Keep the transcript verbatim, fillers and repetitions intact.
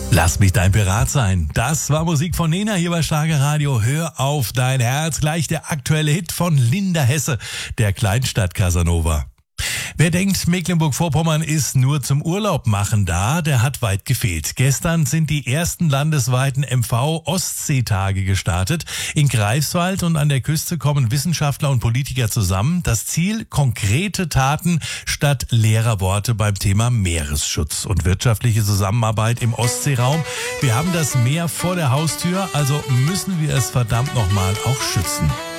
Lass mich dein Pirat sein. Das war Musik von Nena hier bei Schlager Radio. Hör auf dein Herz. Gleich der aktuelle Hit von Linda Hesse, der Kleinstadt Casanova. Wer denkt, Mecklenburg-Vorpommern ist nur zum Urlaub machen da, der hat weit gefehlt. Gestern sind die ersten landesweiten M V-Ostseetage gestartet. In Greifswald und an der Küste kommen Wissenschaftler und Politiker zusammen. Das Ziel: konkrete Taten statt leerer Worte beim Thema Meeresschutz und wirtschaftliche Zusammenarbeit im Ostseeraum. Wir haben das Meer vor der Haustür, also müssen wir es verdammt nochmal auch schützen.